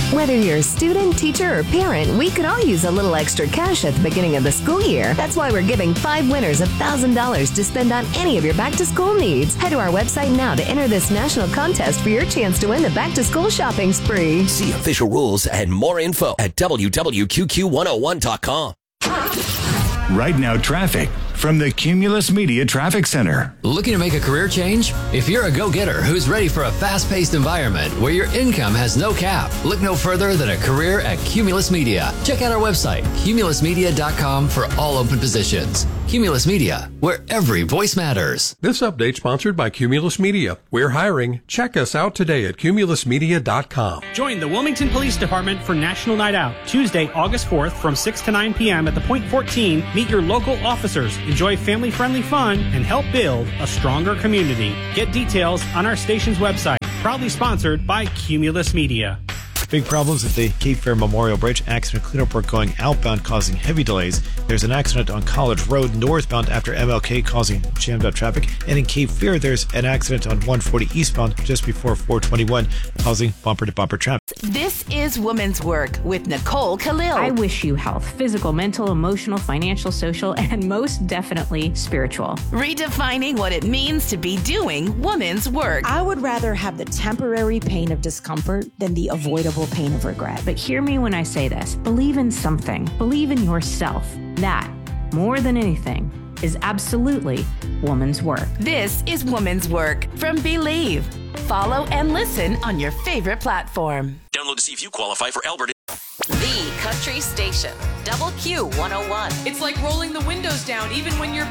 Whether you're a student, teacher, or parent, we could all use a little extra cash at the beginning of the school year. That's why we're giving 5 winners $1,000 to spend on any of your back-to-school needs. Head to our website now to enter this national contest for your chance to win the back-to-school shopping spree. See official rules and more info at wwq101.com. Right now, traffic from the Cumulus Media Traffic Center. Looking to make a career change? If you're a go-getter who's ready for a fast-paced environment where your income has no cap, look no further than a career at Cumulus Media. Check out our website, cumulusmedia.com, for all open positions. Cumulus Media, where every voice matters. This update sponsored by Cumulus Media. We're hiring. Check us out today at cumulusmedia.com. Join the Wilmington Police Department for National Night Out, Tuesday, August 4th from 6 to 9 p.m. at the Point 14. Meet your local officers, enjoy family-friendly fun, and help build a stronger community. Get details on our station's website. Proudly sponsored by Cumulus Media. Big problems at the Cape Fear Memorial Bridge. Accident cleanup work going outbound causing heavy delays. There's an accident on College Road northbound after MLK causing jammed up traffic. And in Cape Fear, there's an accident on 140 eastbound just before 421 causing bumper-to-bumper traffic. This is Women's Work with Nicole Khalil. I wish you health, physical, mental, emotional, financial, social, and most definitely spiritual. Redefining what it means to be doing women's work. I would rather have the temporary pain of discomfort than the avoidable pain of regret. But hear me when I say this. Believe in something. Believe in yourself. That, more than anything, is absolutely woman's work. This is Woman's Work from Believe. Follow and listen on your favorite platform. Download to see if you qualify for Albert. The Country Station, Double Q 101. It's like rolling the windows down even when you're